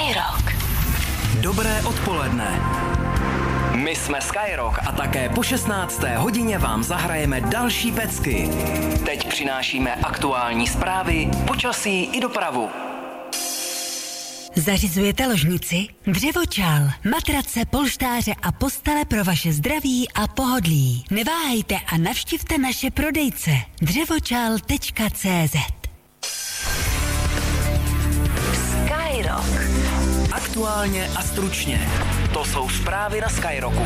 Skyrock. Dobré odpoledne. My jsme Skyrock a také po 16. hodině vám zahrajeme další pecky. Teď přinášíme aktuální zprávy, počasí i dopravu. Zařizujete ložnici, dřevočál, matrace, polštáře a postele pro vaše zdraví a pohodlí. Neváhejte a navštivte naše prodejce dřevočal.cz. Skyrock. Aktuálně a stručně. To jsou zprávy na Skyrocku.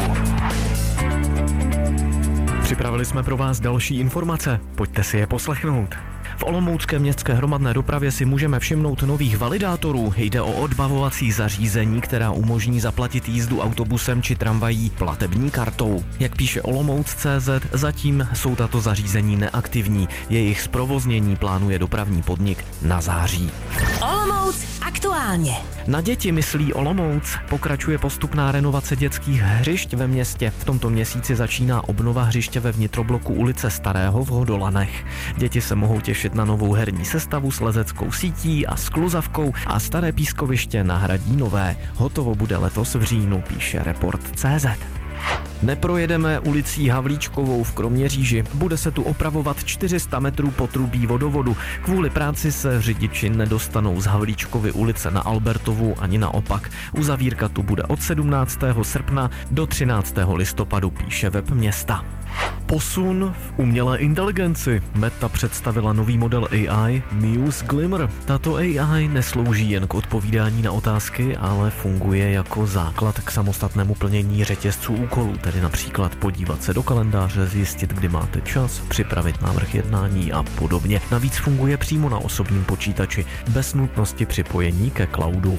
Připravili jsme pro vás další informace. Pojďte si je poslechnout. V olomoucké městské hromadné dopravě si můžeme všimnout nových validátorů. Jde o odbavovací zařízení, která umožní zaplatit jízdu autobusem či tramvají platební kartou. Jak píše Olomouc.cz, zatím jsou tato zařízení neaktivní. Jejich zprovoznění plánuje dopravní podnik na září. Olomouc aktuálně. Na děti myslí Olomouc. Pokračuje postupná renovace dětských hřišť ve městě. V tomto měsíci začíná obnova hřiště ve vnitrobloku ulice Starého v Hodolanech. Děti se mohou těšit na novou herní sestavu s lezeckou sítí a skluzavkou a staré pískoviště nahradí nové. Hotovo bude letos v říjnu, píše Report.cz. Neprojedeme ulicí Havlíčkovou v Kroměříži. Bude se tu opravovat 400 metrů potrubí vodovodu. Kvůli práci se řidiči nedostanou z Havlíčkovy ulice na Albertovu ani naopak. Uzavírka tu bude od 17. srpna do 13. listopadu, píše web města. Posun v umělé inteligenci. Meta představila nový model AI Muse Glimmer. Tato AI neslouží jen k odpovídání na otázky, ale funguje jako základ k samostatnému plnění řetězců úkolů, tedy například podívat se do kalendáře, zjistit, kdy máte čas, připravit návrh jednání a podobně. Navíc funguje přímo na osobním počítači, bez nutnosti připojení ke cloudu.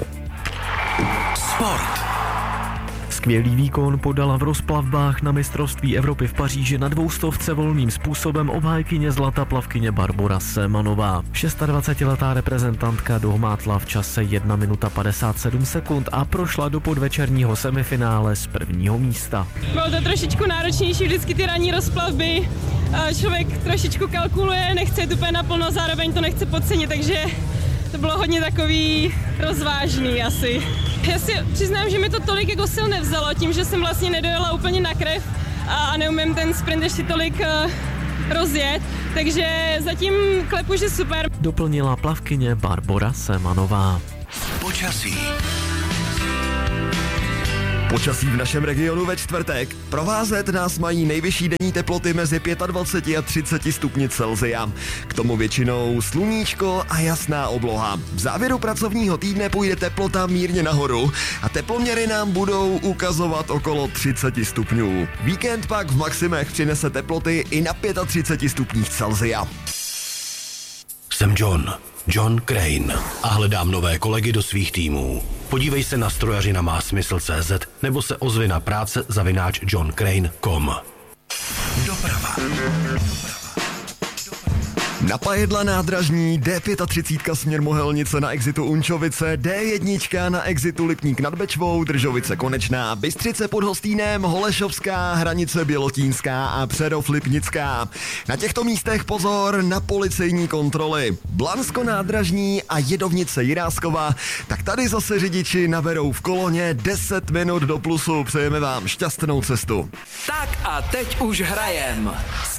Sport. Skvělý výkon podala v rozplavbách na mistrovství Evropy v Paříži na 200 volným způsobem obhájkyně zlata plavkyně Barbora Semanová. 26letá reprezentantka dohmátla v čase 1 minuta 57 sekund a prošla do podvečerního semifinále z prvního místa. Bylo to trošičku náročnější, vždycky ty ranní rozplavby. Člověk trošičku kalkuluje, nechce jít úplně naplno, zároveň to nechce podcenit, takže to bylo hodně takový rozvážný asi. Já si přiznám, že mi to tolik jako sil nevzalo, tím, že jsem vlastně nedojela úplně na krev a neumím ten sprint ještě tolik rozjet, takže zatím klepu, že super. Doplnila plavkyně Barbora Semanová. Počasí. Počasí v našem regionu ve čtvrtek. Provázet nás mají nejvyšší denní teploty mezi 25 a 30 stupni Celsia. K tomu většinou sluníčko a jasná obloha. V závěru pracovního týdne půjde teplota mírně nahoru a teploměry nám budou ukazovat okolo 30 stupňů. Víkend pak v maximech přinese teploty i na 35 stupních Celsia. Jsem John Crane a hledám nové kolegy do svých týmů. Podívej se na strojařina má smysl.cz nebo se ozvi na práce@johncrane.com. Doprava. Napajedla nádražní, D35 směr Mohelnice na exitu Unčovice, D1 na exitu Lipník nad Bečvou, Držovice Konečná, Bystřice pod Hostýnem, Holešovská, Hranice Bělotínská a Přerov Lipnická. Na těchto místech pozor na policejní kontroly. Blansko nádražní a Jedovnice Jiráskova, tak tady zase řidiči naberou v koloně 10 minut do plusu. Přejeme vám šťastnou cestu. Tak a teď už hrajem.